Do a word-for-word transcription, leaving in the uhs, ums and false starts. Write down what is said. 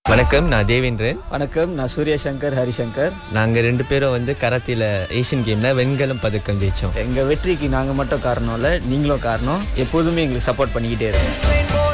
வணக்கம், நான் தேவேந்திரன். வணக்கம், நான் சூரிய சங்கர் ஹரிசங்கர். நாங்கள் ரெண்டு பேரும் வந்து கராத்தியில் ஏஷியன் கேமில் வெண்கலம் பதக்கம் ஜெயித்தோம். எங்கள் வெற்றிக்கு நாங்கள் மட்டும் காரணம் இல்லை, நீங்களும் காரணம். எப்போதுமே எங்களுக்கு சப்போர்ட் பண்ணிக்கிட்டே இருக்கோம்.